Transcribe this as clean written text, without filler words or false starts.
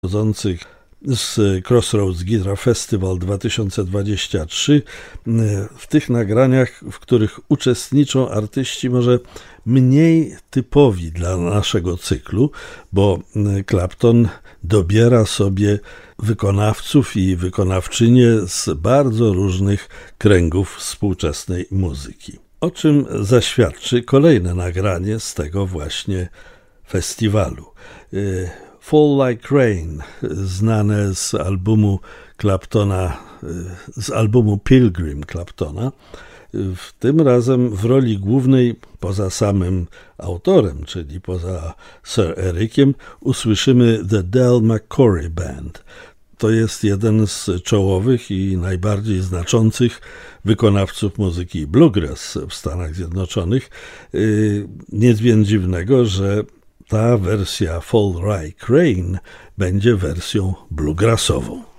pochodzących z Crossroads Guitar Festival 2023. W tych nagraniach, w których uczestniczą artyści może mniej typowi dla naszego cyklu, bo Clapton dobiera sobie wykonawców i wykonawczynie z bardzo różnych kręgów współczesnej muzyki. O czym zaświadczy kolejne nagranie z tego właśnie festiwalu. Fall Like Rain, znane z albumu Claptona, z albumu Pilgrim Claptona. Tym razem w roli głównej, poza samym autorem, czyli poza Sir Ericiem, usłyszymy The Del McCoury Band. To jest jeden z czołowych i najbardziej znaczących wykonawców muzyki bluegrass w Stanach Zjednoczonych. Nic więc dziwnego, że ta wersja Fall Like Rain będzie wersją bluegrassową.